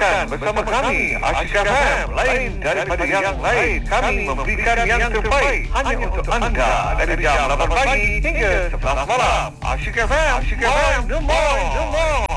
Dengarkan bersama kami Asyik FM. Lain daripada yang lain, kami memberikan yang terbaik hanya untuk anda dari jam 8 pagi hingga 11 malam. Asyik FM, the more.